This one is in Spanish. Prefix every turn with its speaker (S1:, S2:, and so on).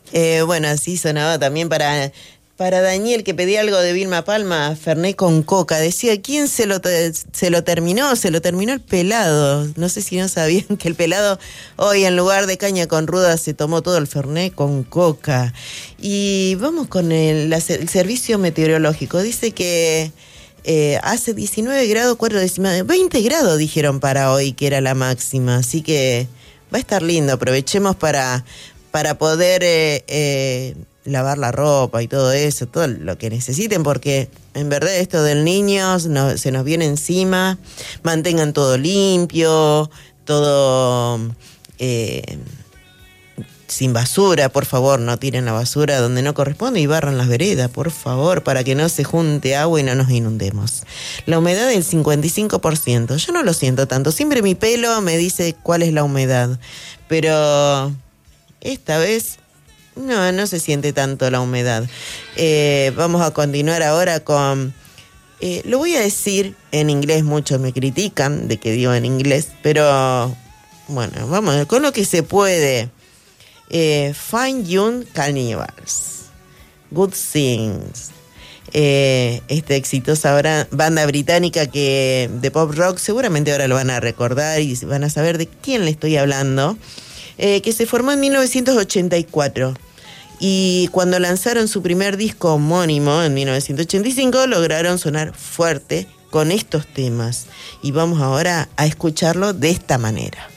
S1: Bueno, así sonaba también para Daniel, que pedía algo de Vilma Palma, Fernet con coca. Decía, ¿quién se lo terminó? Se lo terminó el Pelado. No sé si no sabían que el Pelado hoy en lugar de caña con ruda se tomó todo el Fernet con coca. Y vamos con el servicio meteorológico. Dice que hace 19 grados, 4 décimas, 20 grados dijeron para hoy que era la máxima. Así que va a estar lindo. Aprovechemos para poder lavar la ropa y todo eso, todo lo que necesiten, porque en verdad esto del niño se nos viene encima. Mantengan todo limpio, todo sin basura, por favor, no tiren la basura donde no corresponde y barran las veredas, por favor, para que no se junte agua y no nos inundemos. La humedad del 55%, yo no lo siento tanto, siempre mi pelo me dice cuál es la humedad, pero esta vez no se siente tanto la humedad. Vamos a continuar ahora con... lo voy a decir en inglés, muchos me critican de que digo en inglés, pero bueno, vamos con lo que se puede. Fine Young Cannibals, Good Things. Esta exitosa banda británica que de pop rock, seguramente ahora lo van a recordar y van a saber de quién le estoy hablando. Que se formó en 1984 y cuando lanzaron su primer disco homónimo en 1985 lograron sonar fuerte con estos temas y vamos ahora a escucharlo de esta manera.